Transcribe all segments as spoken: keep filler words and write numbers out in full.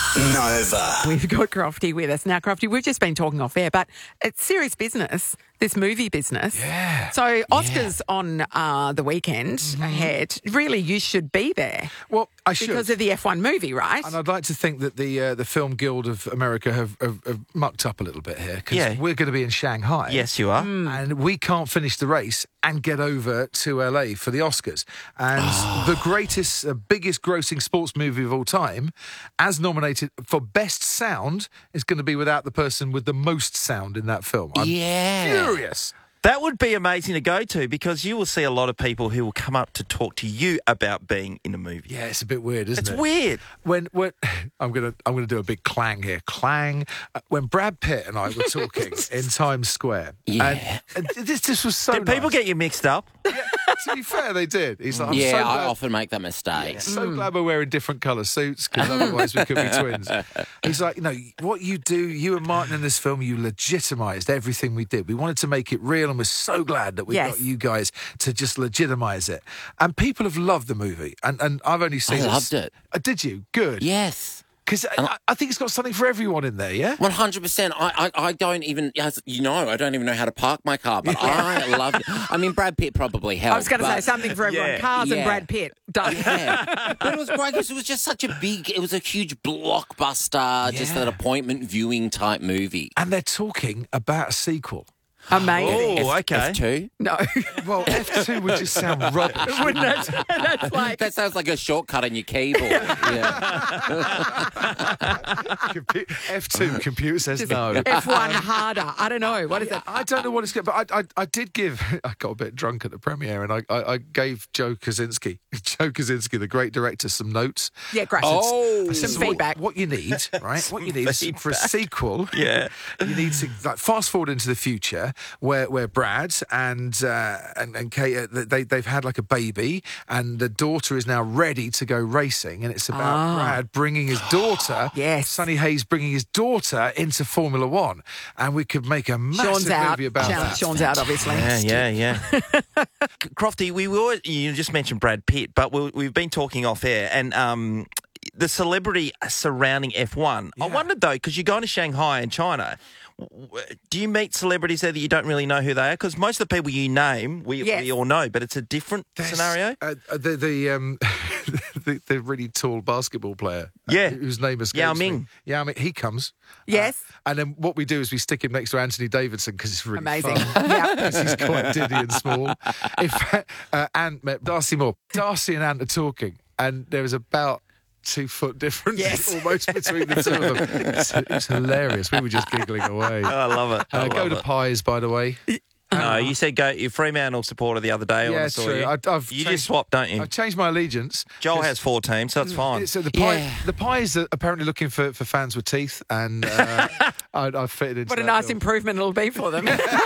Nova. We've got Crofty with us. Now, Crofty, we've just been talking off air, but it's serious business, this movie business. Yeah. So Oscars yeah. on uh, the weekend mm-hmm. ahead. Really, you should be there. Well, I should. Because of the F one movie, right? And I'd like to think that the uh, the Film Guild of America have, have, have mucked up a little bit here because Yeah. we're going to be in Shanghai. Yes, you are. And we can't finish the race and get over to L A for the Oscars. And the greatest, uh, biggest grossing sports movie of all time, as nominated for Best Sound, is going to be without the person with the most sound in that film. I'm Yeah. furious. That would be amazing to go to because you will see a lot of people who will come up to talk to you about being in a movie. Yeah, it's a bit weird, isn't It's it? weird. When when I'm gonna I'm gonna do a big clang here, clang. Uh, when Brad Pitt and I were talking in Times Square, Yeah. and, and this this was so. Did people nice. get you mixed up? Yeah, to be fair, they did. He's like, I'm Yeah, so I glad, often make that mistake. so glad we're wearing different colour suits because otherwise we could be twins. He's like, you know, what you do, you and Martin in this film, you legitimised everything we did. We wanted to make it real, and we're so glad that we Yes. got you guys to just legitimise it. And people have loved the movie, and and I've only seen. I loved it. Uh, did you? Good. Yes. Because I, I think it's got something for everyone in there, yeah? one hundred percent. I, I, I don't even, as you know, I don't even know how to park my car, but I love it. I mean, Brad Pitt probably helped. I was going to but- say something for everyone. Yeah. Cars and Yeah. Brad Pitt. Done. Yeah. But it was great because it was just such a big, it was a huge blockbuster, just Yeah. an appointment viewing type movie. And they're talking about a sequel. Amazing. Oh, okay. F two? No. Well, F two would just sound rubbish. Wouldn't it? That's like... That sounds like a shortcut on your keyboard. Yeah. Compu- F two, computer says no. F one harder. I don't know. What is it? I don't know what it's going but I, I I did give, I got a bit drunk at the premiere and I, I, I gave Joe Kosinski, Joe Kosinski, the great director, some notes. Yeah, great. Oh. I said, Some "What- feedback." What you need, right? What you need is for a sequel. Yeah. You need to like fast forward into the future where where Brad and uh, and and Kate uh, they they've had like a baby and the daughter is now ready to go racing and it's about Ah. Brad bringing his daughter, Yes. Sonny Hayes bringing his daughter into Formula One, and we could make a massive Sean's out. movie about Sean- that. Sean's out, obviously. Yeah, yeah, yeah. Crofty, we were, you just mentioned Brad Pitt, but we, we've been talking off air, and um, the celebrity surrounding F one. I Yeah. wondered, though, because you're going to Shanghai in China, w- do you meet celebrities there that you don't really know who they are? Because most of the people you name, we, Yes. we all know, but it's a different There's, scenario. Uh, uh, the the um the, the really tall basketball player, uh, Yeah. whose name escapes Yao me. Ming. Yao Ming. He comes. Yes. Uh, and then what we do is we stick him next to Anthony Davidson because it's really Amazing. fun. Yeah. Because he's quite diddy and small. In fact, uh, Ant met Darcy Moore. Darcy and Ant are talking, and there was about two foot difference Yes. almost between the two of them. It's, it's hilarious. We were just giggling away. Oh, I love it. I Uh, go love to it. Pies, by the way. No, you said go. You're Fremantle supporter the other day. when Yeah, I saw true. You, I- I've you changed- just swapped, don't you? I've changed my allegiance. Joel 'cause- has four teams, so it's fine. So the pie, Yeah. the pies are apparently looking for, for fans with teeth, and uh, I, I fitted into. What a that nice bill. improvement it'll be for them.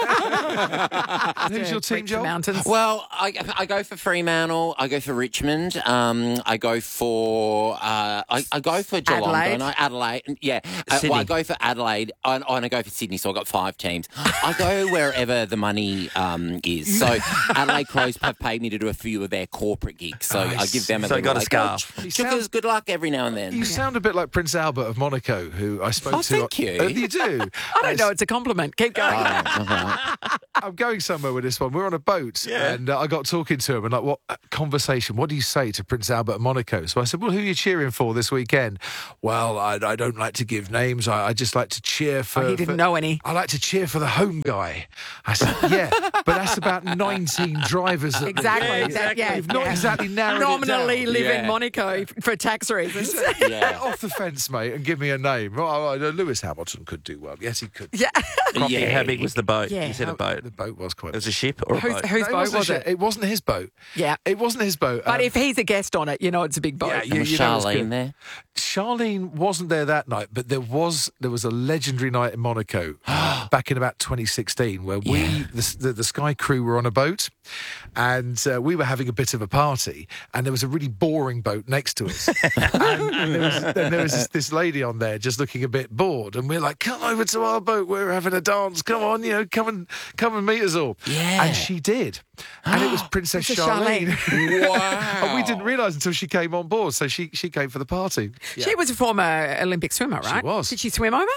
Who's your team, Reach the Joel? mountains. Well, I, I go for Fremantle. I go for Richmond. Um, I go for uh, I, I go for Geelong. Adelaide. Don't I? Adelaide. Yeah. Uh, Sydney. well, I go for Adelaide. And, and I go for Sydney. So I've got five teams. I go wherever the money um, is. So Adelaide Crows have paid me to do a few of their corporate gigs. So I give them a So you little, got a like, scarf. oh, You Chuckers, sound- good luck every now and then. You sound a bit like Prince Albert of Monaco, who I spoke Oh, to. thank you. Uh, you do. I don't know. It's a compliment. Keep going. Oh, all right. I'm going somewhere with this one. We're on a boat, Yeah. and uh, I got talking to him, and like, what uh, conversation? What do you say to Prince Albert of Monaco? So I said, well, who are you cheering for this weekend? Well, I, I don't like to give names. I, I just like to cheer for. Oh, he didn't for- know any. I like to cheer for the home guy. I said, yeah, but that's about nineteen drivers. At the- Exactly. Yeah, That- exactly. yeah, You've not yeah. exactly narrowed Nominally it down. live in Yeah. Monaco for tax reasons. Get Yeah. off the fence, mate, and give me a name. Oh, oh, Lewis Hamilton could do well. Yes, he could. yeah. Crofty, Yeah. how big was the boat? Yeah. You said a boat. The boat was quite. It was a ship or a Whose, boat? whose No, it boat wasn't was a it? ship. It wasn't his boat. Yeah. It wasn't his boat. But Um, if he's a guest on it, you know it's a big boat. Yeah, And was you know it's Charlene good. there? Charlene wasn't there that night, but there was there was a legendary night in Monaco back in about twenty sixteen where we Yeah. the, the, the Sky crew were on a boat, and uh, we were having a bit of a party, and there was a really boring boat next to us. and, and there was, and there was this, this lady on there just looking a bit bored, and we're like, come over to our boat, we're having a dance, come on, you know, come and come and meet us all. Yeah. And she did. And it was Princess Princess Charlene. Charlene. Wow. And we didn't realise until she came on board, so she, she came for the party. Yeah. She was a former Olympic swimmer, right? was. Did she swim over?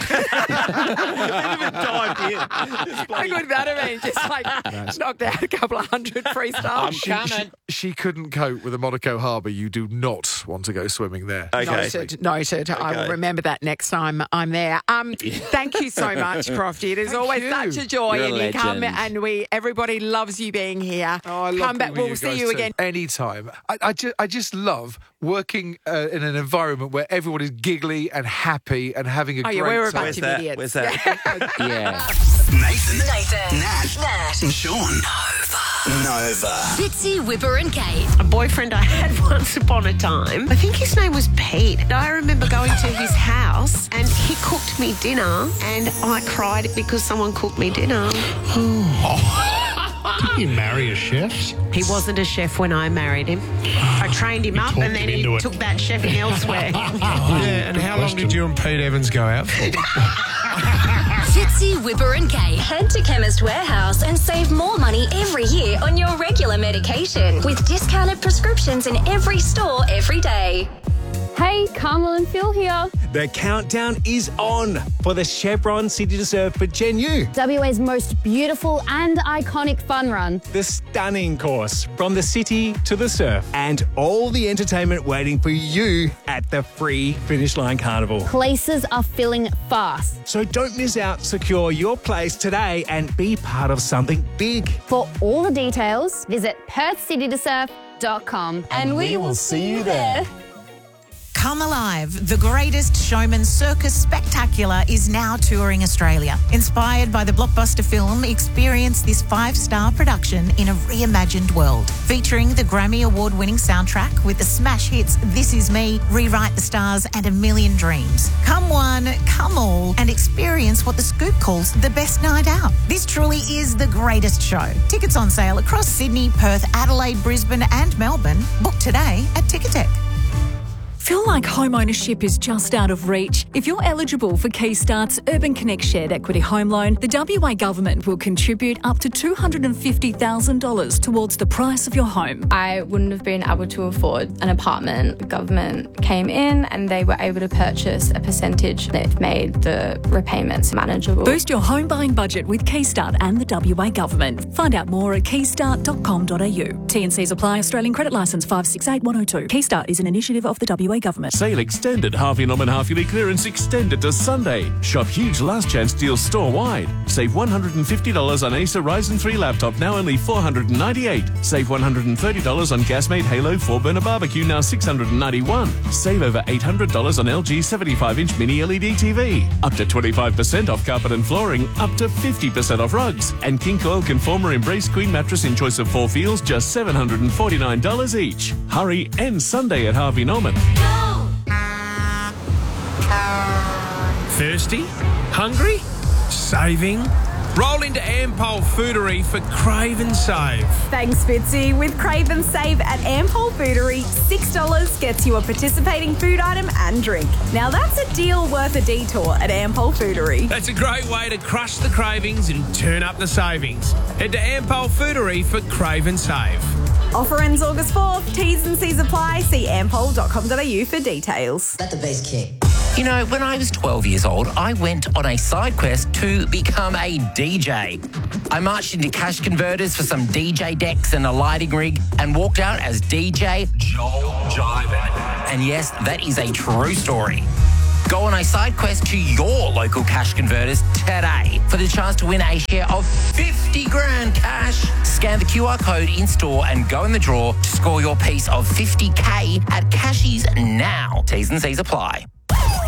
How good would that have been? Just like knocked out a couple of hundred freestyle. I'm She, coming. she, she couldn't cope with the Monaco harbour. You do not want to go swimming there. Okay. Noted, noted. I will Okay. remember that next time I'm there. Um, thank you so much, Crofty. It is Thank always you. such a joy, You're a and you come legend. and we everybody loves you being here. Oh, I love come back. being We'll with see guys you too. again. Anytime. I, I, ju- I just love working uh, in an environment where everyone is giggly and happy and having a Oh great yeah, we're a time. bunch Where's of that? idiots. Where's that? Yeah. Nathan, Nathan, Nat, Nat, and Sean. Nova. Fitzy, Whipper and Kate. A boyfriend I had once upon a time. I think his name was Pete. And I remember going to his house and he cooked me dinner and I cried because someone cooked me dinner. Didn't you marry a chef? He wasn't a chef when I married him. I trained him up talked and then him he into it. took that chefing elsewhere. Yeah, and how long did you and Pete Evans go out for? Fitzy, Whipper and Kate. Head to Chemist Warehouse and save more money every year on your regular medication with discounted prescriptions in every store every day. Hey, Carmel and Phil here. The countdown is on for the Chevron City to Surf for Gen U. W A's most beautiful and iconic fun run. The stunning course from the city to the surf and all the entertainment waiting for you at the free Finish Line Carnival. Places are filling fast. So don't miss out. Secure your place today and be part of something big. For all the details, visit perth city to surf dot com. And we will see you there. Come Alive, the greatest showman circus spectacular, is now touring Australia. Inspired by the blockbuster film, experience this five-star production in a reimagined world. Featuring the Grammy Award-winning soundtrack with the smash hits This Is Me, Rewrite the Stars and A Million Dreams. Come one, come all, and experience what the Scoop calls the best night out. This truly is the greatest show. Tickets on sale across Sydney, Perth, Adelaide, Brisbane and Melbourne. Book today at Ticketek. Feel like home ownership is just out of reach? If you're eligible for Keystart's Urban Connect Shared Equity Home Loan, the W A government will contribute up to two hundred fifty thousand dollars towards the price of your home. I wouldn't have been able to afford an apartment. The government came in and they were able to purchase a percentage that made the repayments manageable. Boost your home buying budget with Keystart and the W A government. Find out more at keystart dot com dot a u. T and Cs apply. Australian Credit Licence five six eight one oh two. Keystart is an initiative of the W A government. Sale extended. Harvey Norman half yearly clearance extended to Sunday. Shop huge last chance deals store wide. Save one hundred fifty dollars on Acer Ryzen three laptop, now only four hundred ninety-eight dollars. Save one hundred thirty dollars on Gasmade Halo four burner barbecue, now six hundred ninety-one dollars. Save over eight hundred dollars on L G seventy-five inch mini L E D T V. Up to twenty-five percent off carpet and flooring. Up to fifty percent off rugs. And King Coil Conformer Embrace Queen mattress in choice of four feels, just seven hundred forty-nine dollars each. Hurry, end Sunday at Harvey Norman. Thirsty? Hungry? Saving? Roll into Ampol Foodery for Crave and Save. Thanks, Fitzy. With Crave and Save at Ampol Foodery, six dollars gets you a participating food item and drink. Now that's a deal worth a detour at Ampol Foodery. That's a great way to crush the cravings and turn up the savings. Head to Ampol Foodery for Crave and Save. Offer ends August fourth. T's and C's apply. See ampol dot com dot a u for details. Let the bass kick. You know, when I was twelve years old, I went on a side quest to become a D J. I marched into cash converters for some D J decks and a lighting rig and walked out as D J Joel Jiven. And yes, that is a true story. Go on a side quest to your local cash converters today for the chance to win a share of fifty grand cash. Scan the Q R code in store and go in the draw to score your piece of fifty K at Cashies now. T's and C's apply.